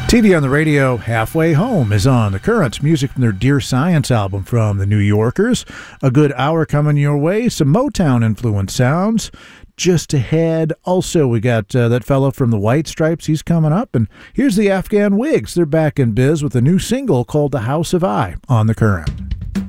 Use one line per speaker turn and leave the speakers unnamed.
TV on the radio, Halfway Home is on. The Currents, music from their Dear Science album from the New Yorkers. A good hour coming your way. Some Motown-influenced sounds. Just ahead, also, we got that fellow from the White Stripes. He's coming up. And here's the Afghan Wigs. They're back in biz with a new single called The House of I on The Current.